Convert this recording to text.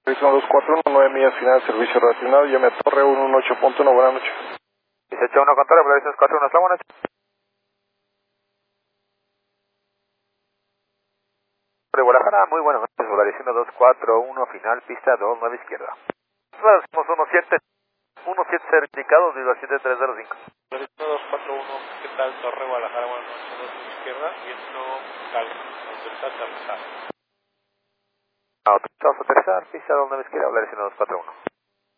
241, 9 millas final, servicio relacionado, llame a Torre 118.1, buenas noches. 181 con Torre, Operations 41, hasta buenas noches. De Guadalajara, muy buenas noches, Volación 241, final, pista 29 izquierda. Somos 17 certificados, digo 7305. Volación 241, ¿qué tal? Torre Guadalajara, buenas noches, 2 izquierda, viento calma, autoriza aterrizar. Autorizados a aterrizar, pista 29 izquierda, Volación 241.